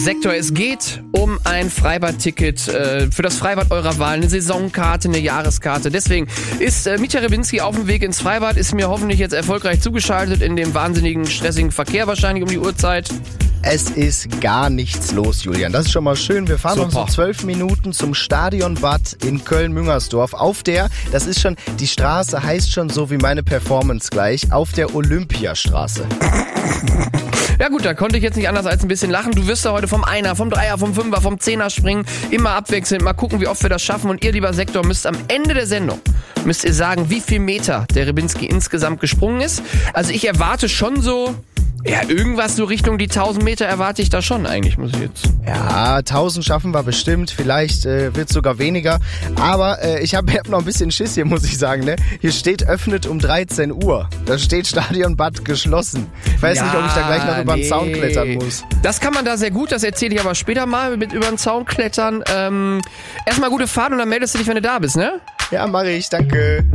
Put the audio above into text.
Sektor, es geht um ein Freibad-Ticket für das Freibad eurer Wahl, eine Saisonkarte, eine Jahreskarte. Deswegen ist Mitja Rebinski auf dem Weg ins Freibad, ist mir hoffentlich jetzt erfolgreich zugeschaltet in dem wahnsinnigen, stressigen Verkehr wahrscheinlich um die Uhrzeit. Es ist gar nichts los, Julian. Das ist schon mal schön. Wir fahren noch so 12 Minuten zum Stadionbad in Köln-Müngersdorf. Die Straße heißt schon so wie meine Performance gleich, auf der Olympiastraße. Ja gut, da konnte ich jetzt nicht anders als ein bisschen lachen. Du wirst ja heute vom Einer, vom Dreier, vom Fünfer, vom Zehner springen. Immer abwechselnd. Mal gucken, wie oft wir das schaffen. Und ihr, lieber Sektor, müsst am Ende der Sendung sagen, wie viel Meter der Rebinski insgesamt gesprungen ist. Also ich erwarte schon so, ja, irgendwas so Richtung die 1000 Meter erwarte ich da schon eigentlich, muss ich jetzt. Ja, 1000 schaffen wir bestimmt. Vielleicht wird es sogar weniger. Aber ich hab noch ein bisschen Schiss hier, muss ich sagen. Ne? Hier steht, öffnet um 13 Uhr. Da steht Stadionbad geschlossen. Ich weiß nicht, ob ich da gleich noch über den Zaun klettern muss. Das kann man da sehr gut, das erzähle ich aber später mal mit über den Zaun klettern. Erstmal gute Fahrt und dann meldest du dich, wenn du da bist, ne? Ja, mache ich, danke.